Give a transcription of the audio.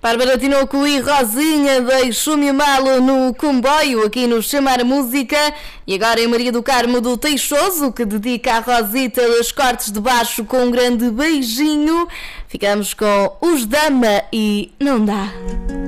Bárbara Tinoco e Rosinha deixou-me malo no comboio aqui no Chamar a Música. E agora é Maria do Carmo do Teixoso, que dedica a Rosita dos cortes de baixo com um grande beijinho. Ficamos com Os Dama e Não Dá.